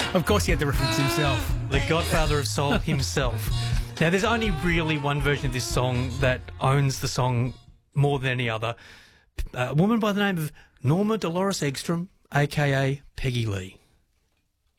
Of course he had to reference himself. The godfather of soul himself. Now, there's only really one version of this song that owns the song more than any other. A woman by the name of Norma Dolores Eggstrom, a.k.a. Peggy Lee.